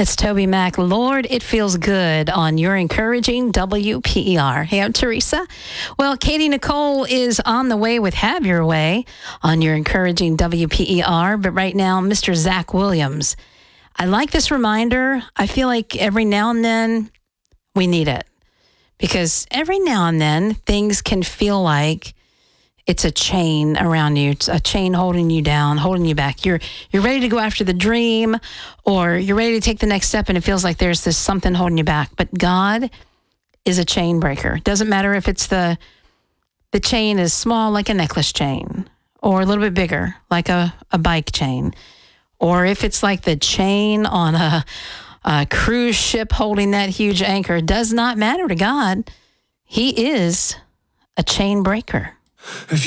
It's Toby Mac. Lord, it feels good on your encouraging WPER. Hey, I'm Teresa. Well, Katie Nicole is on the way with Have Your Way on your encouraging WPER. But right now, Mr. Zach Williams. I like this reminder. I feel like every now and then we need it. Because every now and then things can feel like it's a chain around you. It's a chain holding you down, holding you back. You're ready to go after the dream, or you're ready to take the next step, and it feels like there's this something holding you back. But God is a chain breaker. Doesn't matter if it's the chain is small, like a necklace chain, or a little bit bigger, like a bike chain, or if it's like the chain on a cruise ship holding that huge anchor. It does not matter to God. He is a chain breaker.